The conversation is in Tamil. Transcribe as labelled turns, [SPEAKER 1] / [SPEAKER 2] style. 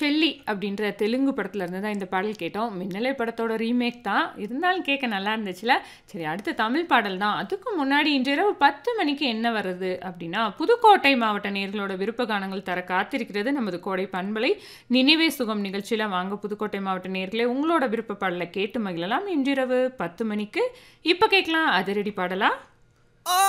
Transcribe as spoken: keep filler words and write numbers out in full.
[SPEAKER 1] செல்லி அப்படின்ற தெலுங்கு படத்துல இருந்து தான் இந்த பாடல் கேட்டோம். மின்னலை படத்தோட ரீமேக் தான். இருந்தாலும் கேட்க நல்லா இருந்துச்சுல. சரி அடுத்த தமிழ் பாடல் தான். அதுக்கு முன்னாடி இன்று இரவு பத்து மணிக்கு என்ன வருது அப்படின்னா, புதுக்கோட்டை மாவட்ட நேயர்களோட விருப்ப கானங்கள் தர காத்திருக்கிறது நமது கோடை பண்பலை. நினைவே சுகம் நிகழ்ச்சியில வாங்க புதுக்கோட்டை மாவட்ட நேயர்களே உங்களோட விருப்ப பாடலை கேட்டு மகிழலாம். இன்றிரவு பத்து மணிக்கு. இப்ப கேட்கலாம் அதிரடி பாடலா.